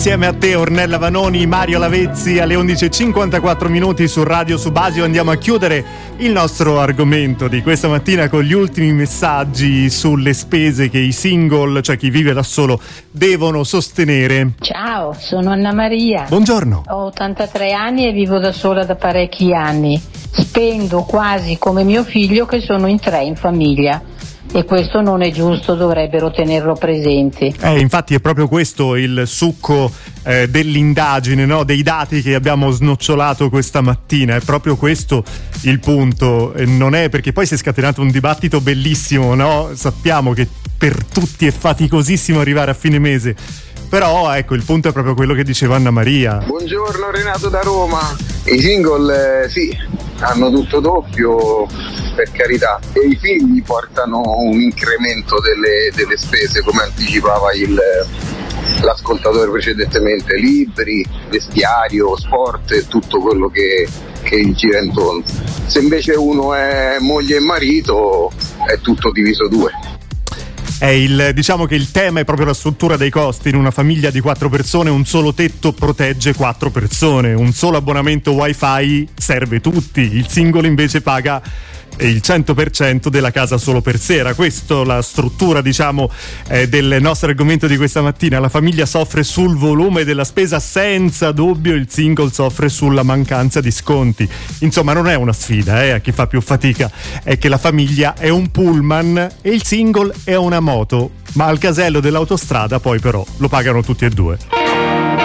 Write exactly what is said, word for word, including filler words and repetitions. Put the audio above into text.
Insieme a te Ornella Vanoni, Mario Lavezzi, alle undici e cinquantaquattro minuti su Radio Subasio andiamo a chiudere il nostro argomento di questa mattina con gli ultimi messaggi sulle spese che i single, cioè chi vive da solo, devono sostenere. Ciao, sono Anna Maria. Buongiorno. Ho ottantatré anni e vivo da sola da parecchi anni. Spendo quasi come mio figlio, che sono in tre in famiglia. E questo non è giusto, dovrebbero tenerlo presente. Eh, infatti è proprio questo il succo eh, dell'indagine, no? Dei dati che abbiamo snocciolato questa mattina, è proprio questo il punto. Eh, non è perché poi si è scatenato un dibattito bellissimo, no? Sappiamo che per tutti è faticosissimo arrivare a fine mese, però ecco, il punto è proprio quello che diceva Anna Maria. Buongiorno, Renato da Roma. I single eh, sì, hanno tutto doppio, per carità, e i figli portano un incremento delle, delle spese, come anticipava il, l'ascoltatore precedentemente: libri, vestiario, sport e tutto quello che, che gli gira intorno. Se invece uno è moglie e marito, è tutto diviso due. È il, diciamo che il tema è proprio la struttura dei costi. In una famiglia di quattro persone un solo tetto protegge quattro persone, un solo abbonamento wifi serve tutti, il singolo invece paga il cento per cento della casa solo per sera. Questa è la struttura, diciamo, eh, del nostro argomento di questa mattina. La famiglia soffre sul volume della spesa, senza dubbio il single soffre sulla mancanza di sconti. Insomma, non è una sfida, eh, a chi fa più fatica è che la famiglia è un pullman e il single è una moto, ma al casello dell'autostrada poi però lo pagano tutti e due.